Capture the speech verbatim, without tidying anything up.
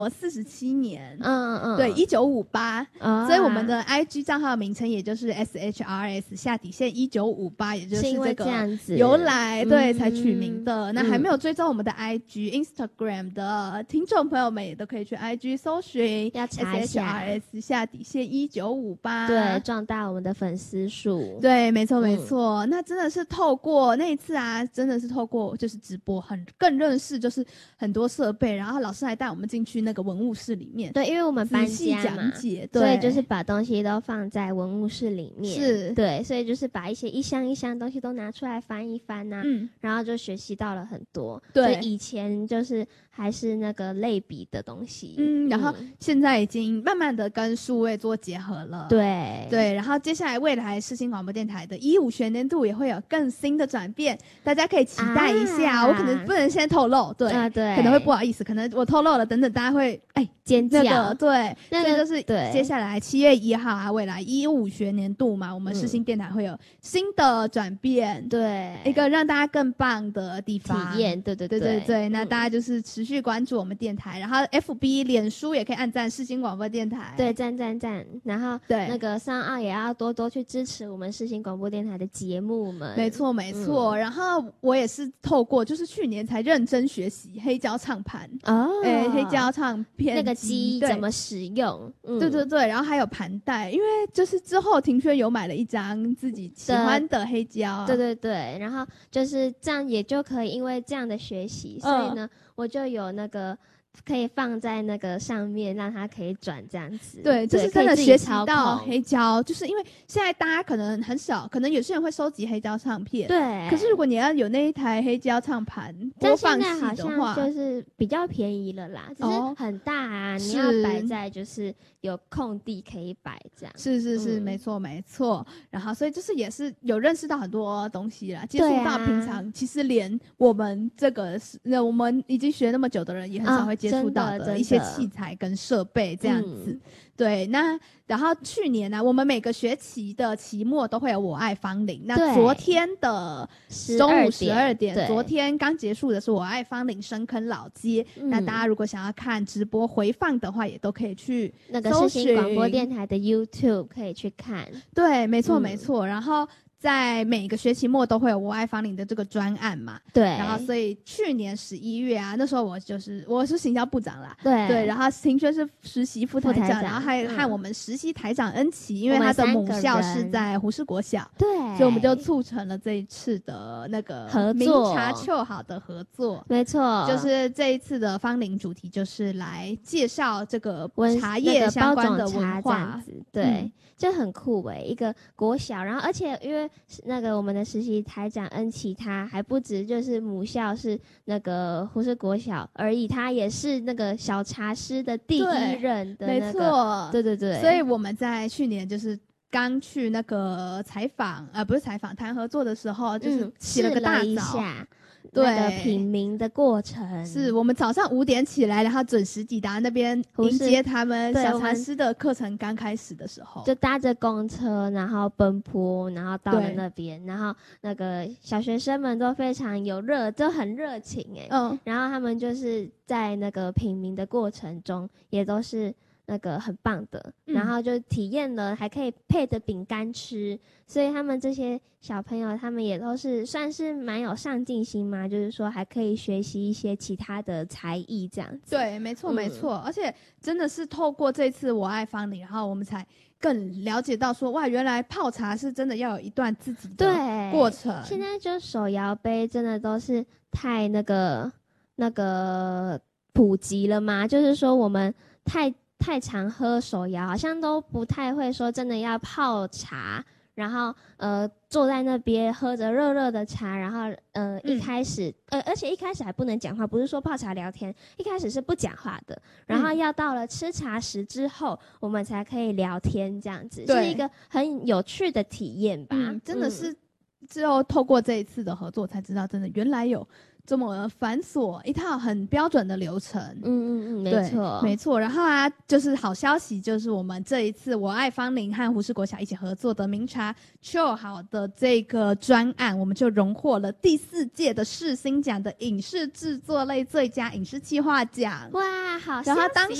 我四十七年， 嗯嗯， 对，一九五八， 哦， 所以我们的 I G 账号名称也就是 S H R S 下底线一九五八，也就是这个由来，对、嗯、才取名的。那还没有追踪我们的 I G、Instagram 的听众朋友们也都可以去 I G 搜寻， 要查一下 S H R S 下底线一九五八， 对，壮大我们的粉丝数。 对，没错没错、嗯。那真的是透过那一次啊，真的是透过就是直播，很更认识就是很多设备，然后老师还带我们进去那个文物室里面， 对，因为我们搬家嘛， 讲解，对， 所以就是把东西都放在文物室里面， 是， 对，所以就是把一些一箱一箱东西都拿出来翻一翻啊，嗯，然后就学习到了很多。对，以前就是还是那个类比的东西， 嗯，然后现在已经慢慢的跟数位做结合了， 对对，然后接下来未来世新广播电台的一五学年度也会有更新的转变，大家可以期待一下，啊、我可能不能先透露，对、啊、 对， 可能会不好意思，可能我透露了，等等大家会哎尖叫， 那个对， 那个、 所以就是接下来七月一号啊，未来一五学年度嘛，我们世新电台会有新的转变， 对、 嗯，一个让大家更棒的地方体验，对对对对对对，那大家就是持续关注我们电台，然后 F B 脸书也可以按赞世新广播电台， 对，赞赞赞，然后对那个上岸也要多多去支持我们世新广播电台的节目们， 没错没错、嗯。然后我也是透过就是去年才认真学习黑胶唱盘哦， 哎、欸，黑胶唱片那个机怎么使用、嗯， 对对对，然后还有盘带，因为就是之后庭轩有买了一张自己喜欢的黑胶、啊， 对对对，然后就是这样也就可以，因为这样的学习，所以呢，嗯、我就有那个。可以放在那个上面，让它可以转这样子。 对，就是真的学习到黑胶，就是因为现在大家可能很少，可能有些人会收集黑胶唱片。 对。 可是如果你要有那一台黑胶唱盘播放器的话， 但现在好像就是比较便宜了啦，只是很大啊，哦、你要摆在就是有空地可以摆这样。 是是是，嗯、没错没错。然后所以就是也是有认识到很多东西啦，接触到平常、啊、其实连我们这个那我们已经学那么久的人也很少会。接触到的一些器材跟设备这样子、嗯、对，那然后去年呢、啊、我们每个学期的期末都会有我爱芳龄，那昨天的中午十二点昨天刚结束的是我爱芳龄深坑老街、嗯、那大家如果想要看直播回放的话也都可以去那个世新广播电台的 YouTube 可以去看， 对，没错、嗯、没错，然后在每个学期末都会有我爱芳龄的这个专案嘛， 对， 然后所以去年十一月啊，那时候我就是我是行销部长啦， 对对，然后庭轩是实习副台长， 台长然后还和我们实习台长恩琪、嗯，因为他的母校是在胡适国小， 对， 所以我们就促成了这一次的那个合作， 明察秋毫的合作， 没错， 就是这一次的芳龄主题就是来介绍这个茶叶相关的文化， 那个、子对。嗯，就很酷诶、欸，一个国小，然后而且因为那个我们的实习台长恩琪，他还不止就是母校是那个胡适国小而已，他也是那个小茶师的第一任的、那个、 没错， 对对对， 所以我们在去年就是刚去那个采访，呃，不是采访谈合作的时候，就是起了个大早。 嗯，试了一下对、那个品茗的过程， 是我们早上五点起来，然后准时抵达那边迎接他们小茶师的课程刚开始的时候， 就搭着公车，然后奔波，然后到了那边，然后那个小学生们都非常有热，就很热情哎、欸，嗯，然后他们就是在那个品茗的过程中，也都是那个很棒的，嗯、然后就体验了，还可以配着饼干吃，所以他们这些小朋友，他们也都是算是蛮有上进心嘛，就是说还可以学习一些其他的才艺这样子。 对，没错、嗯、没错，而且真的是透过这次我爱芳龄，然后我们才更了解到说，哇，原来泡茶是真的要有一段自己的过程。 现在就手摇杯真的都是太那个那个普及了嘛，就是说我们太太常喝手摇，好像都不太会说真的要泡茶，然后呃坐在那边喝着热热的茶，然后呃一开始、嗯、呃而且一开始还不能讲话，不是说泡茶聊天，一开始是不讲话的，然后要到了吃茶时之后、嗯、我们才可以聊天，这样子是一个很有趣的体验吧、 嗯、真的是之后透过这一次的合作才知道，真的原来有这么繁琐，一套很标准的流程。 嗯嗯嗯，没错没错。然后啊，就是好消息，就是我们这一次我爱芳龄和胡氏国小一起合作的茗茶 Chill 好的这个专案，我们就荣获了第四届的世新奖的影视制作类最佳影视企划奖。 哇，好消息！ 然后当时